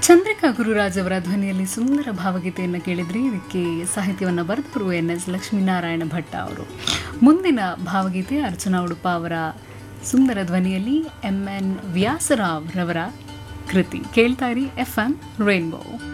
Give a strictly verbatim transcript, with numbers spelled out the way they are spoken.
ಚಂದ್ರಿಕಾ ಗುರುರಾಜ್ ಅವರ ಧ್ವನಿಯಲ್ಲಿ ಸುಂದರ ಭಾವಗೀತೆಯನ್ನು ಕೇಳಿದ್ರಿ. ಇದಕ್ಕೆ ಸಾಹಿತ್ಯವನ್ನು ಬರೆದವರು ಎನ್ ಎಸ್ ಲಕ್ಷ್ಮೀನಾರಾಯಣ ಭಟ್ಟ ಅವರು. ಮುಂದಿನ ಭಾವಗೀತೆ ಅರ್ಚನಾ ಉಡುಪ ಅವರ ಸುಂದರ ಧ್ವನಿಯಲ್ಲಿ ಎಂ ಎನ್ ವ್ಯಾಸರಾವ್ ರವರ ಕೃತಿ. ಕೇಳ್ತಾ ಇರಿ ಎಫ್ ಎಂ ರೈನ್ಬೋ.